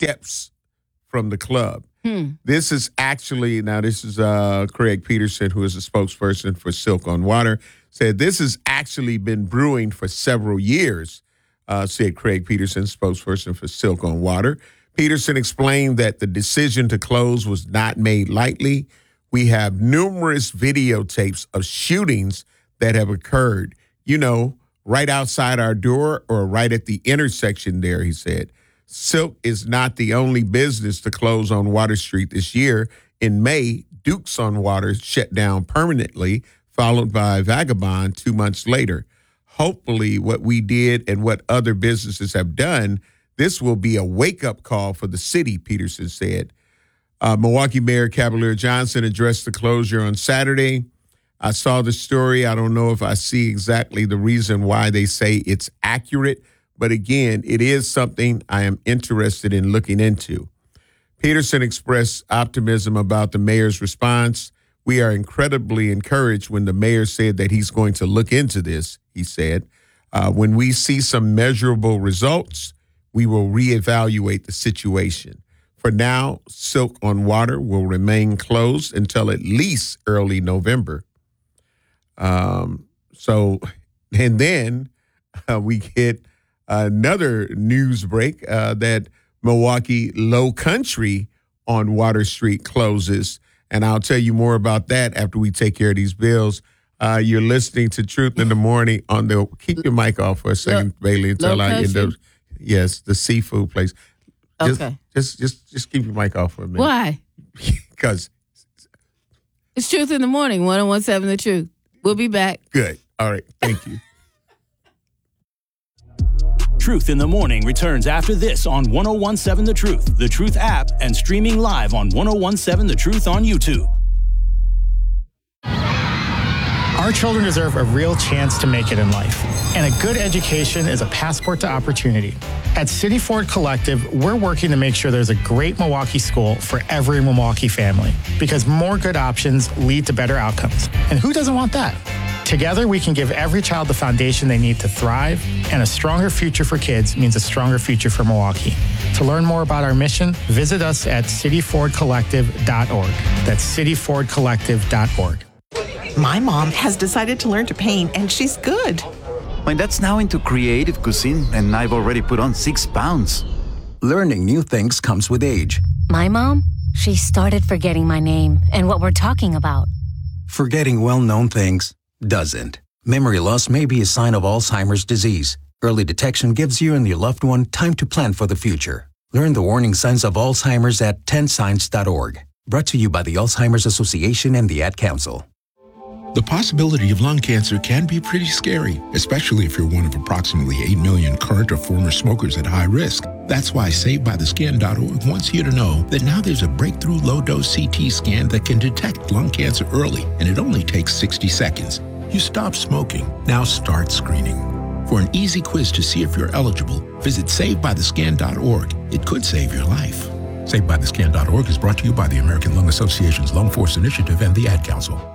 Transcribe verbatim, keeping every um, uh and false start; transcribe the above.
steps from the club. Hmm. This is actually, now this is uh, Craig Peterson, who is a spokesperson for Silk on Water, said this has actually been brewing for several years, uh, said Craig Peterson, spokesperson for Silk on Water. Peterson explained that the decision to close was not made lightly. We have numerous videotapes of shootings that have occurred, you know, right outside our door or right at the intersection there, he said. Silk is not the only business to close on Water Street this year. In May, Duke's on Water shut down permanently, followed by Vagabond two months later. Hopefully, what we did and what other businesses have done, this will be a wake-up call for the city, Peterson said. Uh, Milwaukee Mayor Cavalier Johnson addressed the closure on Saturday. I saw the story. I don't know if I see exactly the reason why they say it's accurate. But again, it is something I am interested in looking into. Peterson expressed optimism about the mayor's response. We are incredibly encouraged when the mayor said that he's going to look into this, he said. Uh, when we see some measurable results, we will reevaluate the situation. For now, Silk on Water will remain closed until at least early November. Um, so, and then uh, we get another news break uh, that Milwaukee Low Country on Water Street closes. And I'll tell you more about that after we take care of these bills. Uh, you're listening to Truth in the Morning on the, keep your mic off for a second, Low, Bailey, until I end up. Yes, the seafood place. Just, okay. Just, just, just keep your mic off for a minute. Why? Because it's Truth in the Morning, one oh one seven The Truth. We'll be back. Good. All right. Thank you. Truth in the Morning returns after this on one oh one seven The Truth, The Truth app, and streaming live on one oh one seven The Truth on YouTube. Our children deserve a real chance to make it in life, and a good education is a passport to opportunity. At City Ford Collective, we're working to make sure there's a great Milwaukee school for every Milwaukee family, because more good options lead to better outcomes. And who doesn't want that? Together, we can give every child the foundation they need to thrive, and a stronger future for kids means a stronger future for Milwaukee. To learn more about our mission, visit us at city ford collective dot org. That's city ford collective dot org. My mom has decided to learn to paint, and she's good. My dad's now into creative cuisine, and I've already put on six pounds. Learning new things comes with age. My mom, she started forgetting my name and what we're talking about. Forgetting well-known things doesn't. Memory loss may be a sign of Alzheimer's disease. Early detection gives you and your loved one time to plan for the future. Learn the warning signs of Alzheimer's at ten signs dot org. Brought to you by the Alzheimer's Association and the Ad Council. The possibility of lung cancer can be pretty scary, especially if you're one of approximately eight million current or former smokers at high risk. That's why Saved By The Scan dot org wants you to know that now there's a breakthrough low-dose C T scan that can detect lung cancer early, and it only takes sixty seconds. You stop smoking. Now start screening. For an easy quiz to see if you're eligible, visit Saved By The Scan dot org. It could save your life. Saved By The Scan dot org is brought to you by the American Lung Association's Lung Force Initiative and the Ad Council.